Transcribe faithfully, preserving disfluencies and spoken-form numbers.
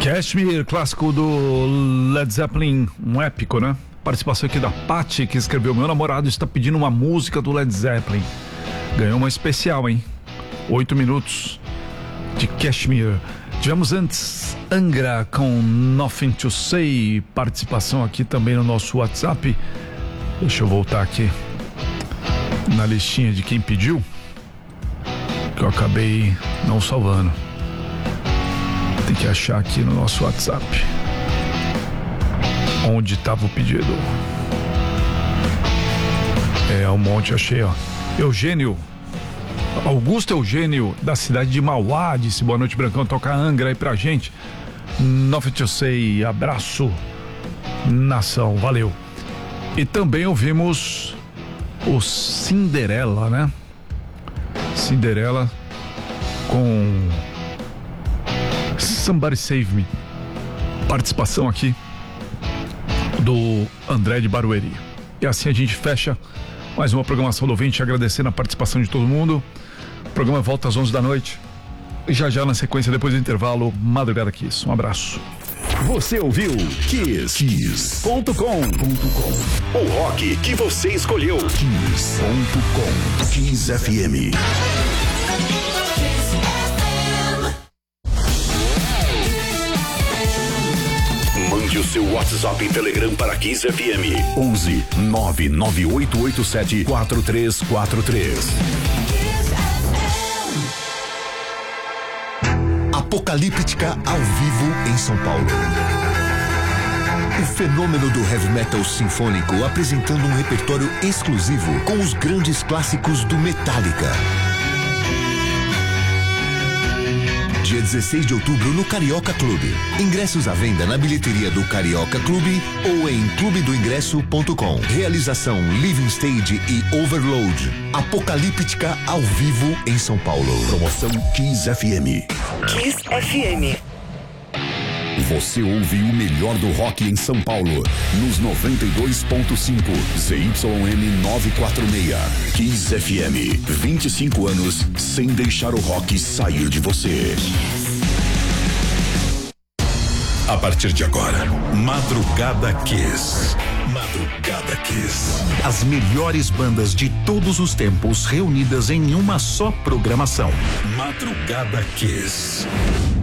Kashmir, clássico do Led Zeppelin, um épico, né? Participação aqui da Paty, que escreveu: meu namorado está pedindo uma música do Led Zeppelin. Ganhou uma especial, hein? Oito minutos de Kashmir. Tivemos antes Angra com Nothing to Say, participação aqui também no nosso WhatsApp. Deixa eu voltar aqui na listinha de quem pediu, que eu acabei não salvando. Tem que achar aqui no nosso WhatsApp onde estava o pedido. É, um monte, achei, ó. Eugênio, Augusto Eugênio, da cidade de Mauá, disse: boa noite, Brancão, toca Angra aí pra gente. Nothing to Say, abraço, nação, valeu. E também ouvimos o Cinderela, né? Cinderela com Somebody Save Me. Participação aqui do André de Barueri. E assim a gente fecha mais uma programação do ouvinte, agradecendo a participação de todo mundo. O programa volta às onze da noite. E já já na sequência, depois do intervalo, Madrugada Kiss. Um abraço. Você ouviu Kiss, Kiss ponto com. O rock que você escolheu. Kiss ponto com. Kiss F M. Mande o seu WhatsApp e Telegram para Kiss F M. onze nove nove oito oito sete quatro três quatro três. Apocalíptica ao vivo em São Paulo. O fenômeno do heavy metal sinfônico apresentando um repertório exclusivo com os grandes clássicos do Metallica. Dia dezesseis de outubro no Carioca Clube. Ingressos à venda na bilheteria do Carioca Clube ou em clube do ingresso ponto com. Realização Living Stage e Overload. Apocalíptica ao vivo em São Paulo. Promoção Kiss F M. Kiss F M. Você ouve o melhor do rock em São Paulo nos noventa e dois ponto cinco Z Y M novecentos e quarenta e seis. Kiss F M, vinte e cinco anos sem deixar o rock sair de você. A partir de agora, Madrugada Kiss. Madrugada Kiss. As melhores bandas de todos os tempos reunidas em uma só programação. Madrugada Kiss.